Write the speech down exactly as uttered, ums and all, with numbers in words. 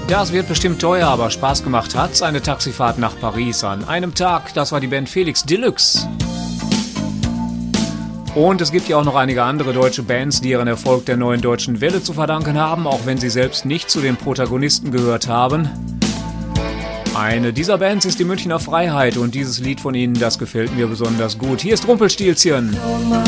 Ja, es wird bestimmt teuer, aber Spaß gemacht hat's. Eine Taxifahrt nach Paris an einem Tag. Das war die Band Felix Deluxe. Und es gibt ja auch noch einige andere deutsche Bands, die ihren Erfolg der neuen deutschen Welle zu verdanken haben, auch wenn sie selbst nicht zu den Protagonisten gehört haben. Eine dieser Bands ist die Münchner Freiheit und dieses Lied von ihnen, das gefällt mir besonders gut. Hier ist Rumpelstilzchen.